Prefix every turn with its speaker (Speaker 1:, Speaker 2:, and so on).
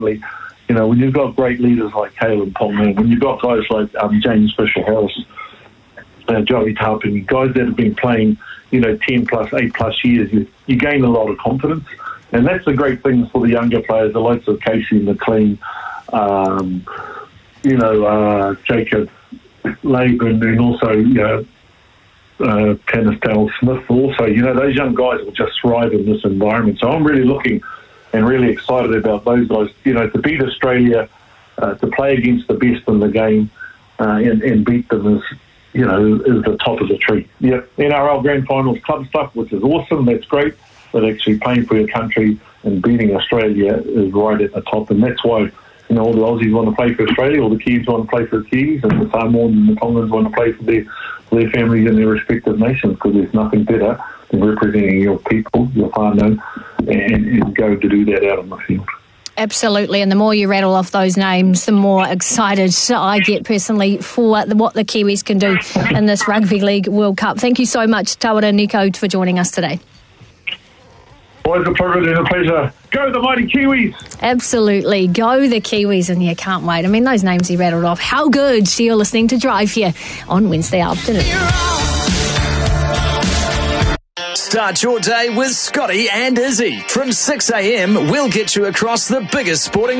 Speaker 1: You know, when you've got great leaders like Caleb Ponga, when you've got guys like James Fisher-Harris, Joey Tarpin, guys that have been playing, 10 plus, 8 plus years, you gain a lot of confidence. And that's the great thing for the younger players, the likes of Casey McLean, Jacob Laban, and also, Canistel Smith also. Those young guys will just thrive in this environment. So I'm really looking and really excited about those guys. To beat Australia, to play against the best in the game, and beat them is the top of the tree. Yeah, NRL Grand Finals club stuff, which is awesome. That's great. But actually playing for your country and beating Australia is right at the top. And that's why, all the Aussies want to play for Australia, all the Kiwis want to play for the Kiwis, and the Samoans and the Tongans want to play for their families in their respective nations, because there's nothing better than representing your people, your whānau, and go to do that out on the field.
Speaker 2: Absolutely, and the more you rattle off those names, the more excited I get personally for what the Kiwis can do in this Rugby League World Cup. Thank you so much, Tawera Nico, for joining us today.
Speaker 1: Always a privilege and a pleasure. Go the mighty Kiwis!
Speaker 2: Absolutely, go the Kiwis, and you can't wait. I mean, those names he rattled off, how good. So you're listening to Drive here on Wednesday afternoon.
Speaker 3: Start your day with Scotty and Izzy. From 6 a.m, we'll get you across the biggest sporting